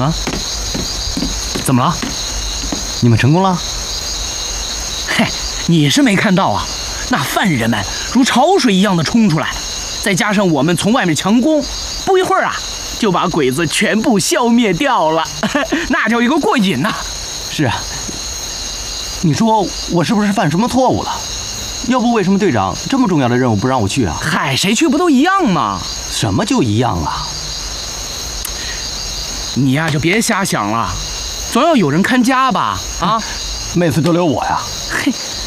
啊？怎么了？你们成功了？ 嘿，你是没看到啊，那犯人们如潮水一样的冲出来，再加上我们从外面强攻，不一会儿啊，就把鬼子全部消灭掉了，那叫一个过瘾呐！ 是啊，你说我是不是犯什么错误了？要不为什么队长这么重要的任务不让我去啊？ 嗨，谁去不都一样吗？ 什么就一样啊？ 你呀就别瞎想了，总要有人看家吧？啊， 妹子都留我呀。 嘿。